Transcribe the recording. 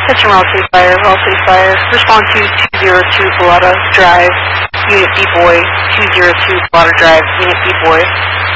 Attention Raw City Fire. Respond to 202 Balata Drive, Unit B-Boy, 202 Balata Drive, Unit B-Boy.